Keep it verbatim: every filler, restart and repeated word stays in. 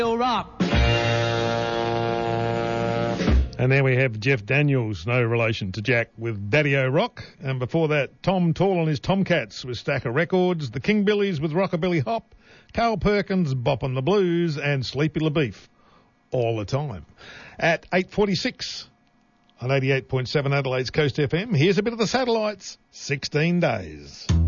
Rock. And then we have Jeff Daniels, no relation to Jack, with Daddy-O Rock. And before that, Tom Tall and his Tomcats with Stack of Records, the King Billies with Rockabilly Hop, Carl Perkins, Bop on the Blues, and Sleepy LaBeef, All the Time. At eight forty-six on eighty-eight point seven Adelaide's Coast F M, here's a bit of the Satellites, sixteen days.